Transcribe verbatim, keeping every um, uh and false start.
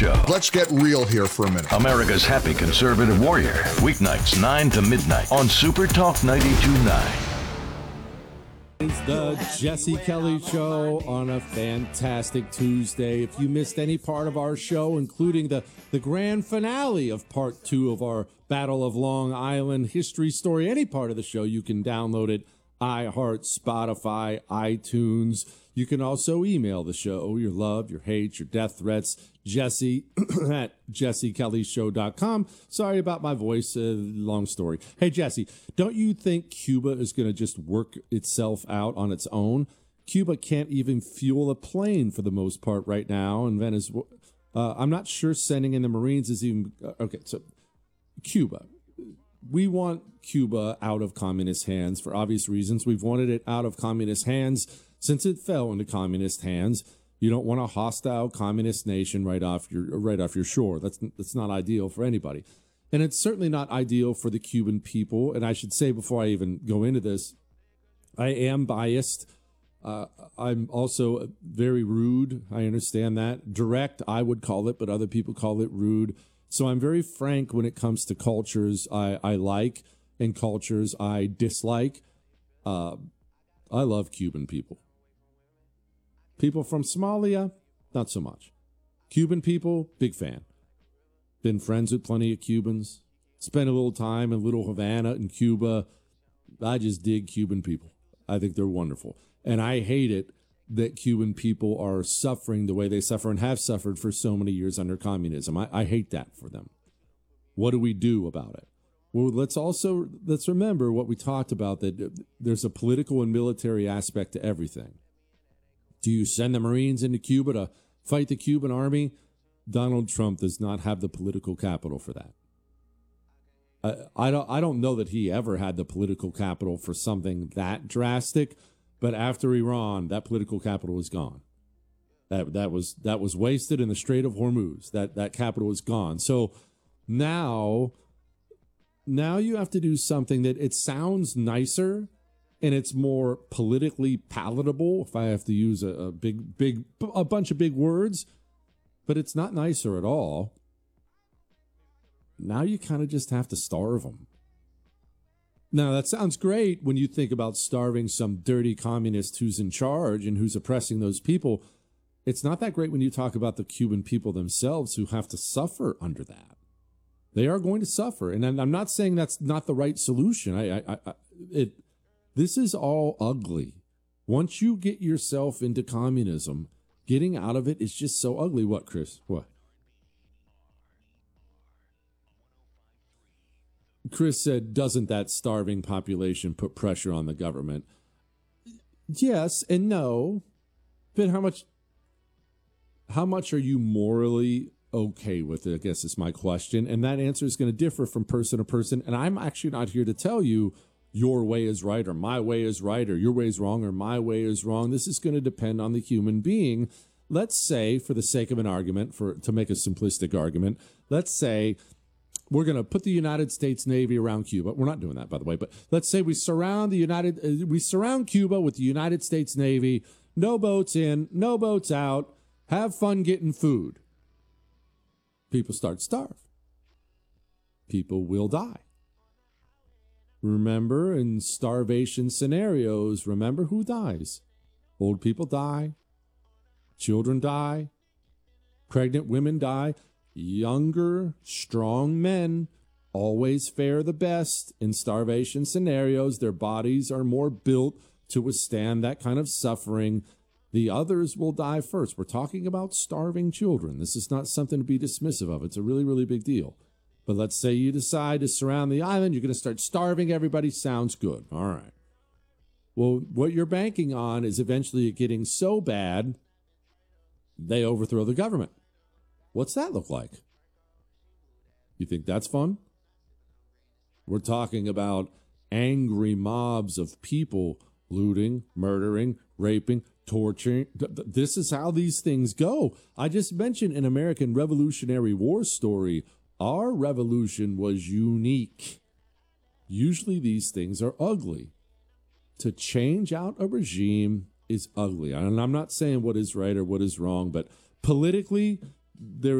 Show. Let's get real here for a minute. America's happy conservative warrior. Weeknights, nine to midnight on Super Talk ninety-two point nine. It's the Jesse Kelly Show on a fantastic Tuesday. If you missed any part of our show, including the, the grand finale of part two of our Battle of Long Island history story, any part of the show, you can download it, iHeart, Spotify, iTunes. You can also email the show, your love, your hate, your death threats, Jesse at jesse kelly show dot com. Sorry about my voice, uh, long story. Hey, Jesse, don't you think Cuba is going to just work itself out on its own? Cuba can't even fuel a plane for the most part right now, and Venezuela, uh, I'm not sure sending in the Marines is even, uh, okay, so Cuba. We want Cuba out of communist hands for obvious reasons. We've wanted it out of communist hands since it fell into communist hands. You don't want a hostile communist nation right off your right off your shore. That's that's not ideal for anybody. And it's certainly not ideal for the Cuban people. And I should say before I even go into this, I am biased. Uh, I'm also very rude. I understand that. Direct, I would call it, but other people call it rude. So I'm very frank when it comes to cultures I, I like and cultures I dislike. Uh, I love Cuban people. People from Somalia, not so much. Cuban people, big fan. Been friends with plenty of Cubans. Spent a little time in Little Havana in Cuba. I just dig Cuban people. I think they're wonderful. And I hate it that Cuban people are suffering the way they suffer and have suffered for so many years under communism. I, I hate that for them. What do we do about it? Well, let's also, let's remember what we talked about, that there's a political and military aspect to everything. Do you send the Marines into Cuba to fight the Cuban army? Donald Trump does not have the political capital for that. I, I don't I don't know that he ever had the political capital for something that drastic, but after Iran, that political capital is gone. That that was that was wasted in the Strait of Hormuz. That that capital is gone. So now now you have to do something that it sounds nicer and it's more politically palatable, if I have to use a, a big, big, a bunch of big words, but it's not nicer at all. Now you kind of just have to starve them. Now, that sounds great when you think about starving some dirty communist who's in charge and who's oppressing those people. It's not that great when you talk about the Cuban people themselves who have to suffer under that. They are going to suffer. And I'm not saying that's not the right solution. I, I, I it, This is all ugly. Once you get yourself into communism, getting out of it is just so ugly. What, Chris? What? Chris said, doesn't that starving population put pressure on the government? Yes and no. But how much, how much are you morally okay with it, I guess is my question. And that answer is going to differ from person to person. And I'm actually not here to tell you your way is right or my way is right or your way is wrong or my way is wrong. This is going to depend on the human being. Let's say, for the sake of an argument, for to make a simplistic argument, let's say we're going to put the United States Navy around Cuba. We're not doing that, by the way, but let's say we surround the United, uh, we surround Cuba with the United States Navy, no boats in, no boats out, have fun getting food. People start to starve. People will die. Remember, in starvation scenarios, remember who dies. Old people die. Children die. Pregnant women die. Younger, strong men always fare the best in starvation scenarios. Their bodies are more built to withstand that kind of suffering. The others will die first. We're talking about starving children. This is not something to be dismissive of. It's a really, really big deal. But let's say you decide to surround the island. You're going to start starving everybody. Sounds good. All right. Well, what you're banking on is eventually it getting so bad, they overthrow the government. What's that look like? You think that's fun? We're talking about angry mobs of people looting, murdering, raping, torturing. This is how these things go. I just mentioned an American Revolutionary War story. Our revolution was unique. Usually these things are ugly. To change out a regime is ugly. And I'm not saying what is right or what is wrong, but politically, there